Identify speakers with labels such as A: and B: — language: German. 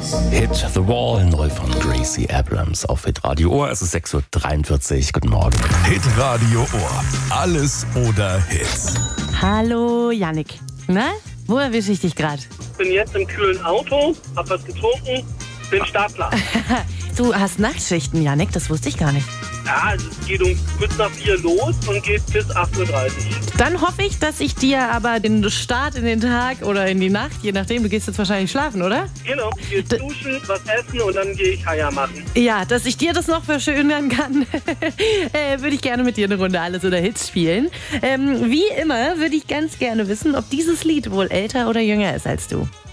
A: Hit the Wall, neu von Gracie Abrams auf Hitradio Ohr. Es ist 6.43 Uhr. Guten Morgen.
B: Hitradio Ohr. Alles oder Hits.
C: Hallo Yannick. Na, wo erwische ich dich gerade?
D: Ich bin jetzt im kühlen Auto, hab was getrunken, bin startklar.
C: Du hast Nachtschichten, Yannick, das wusste ich gar nicht.
D: Ja, also es geht um kurz nach 4 los und geht bis 8.30 Uhr.
C: Dann hoffe ich, dass ich dir aber den Start in den Tag oder in die Nacht, je nachdem, du gehst jetzt wahrscheinlich schlafen, oder?
D: Genau, ich gehe duschen, was essen und dann gehe ich Haier machen.
C: Ja, dass ich dir das noch verschönern kann, würde ich gerne mit dir eine Runde Alles oder Hits spielen. Wie immer würde ich ganz gerne wissen, ob dieses Lied wohl älter oder jünger ist als du.